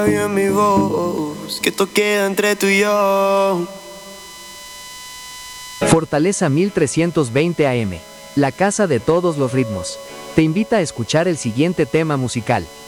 En mi voz, que esto queda entre tú y yo. Fortaleza 1320 AM, la casa de todos los ritmos. Te invita a escuchar el siguiente tema musical.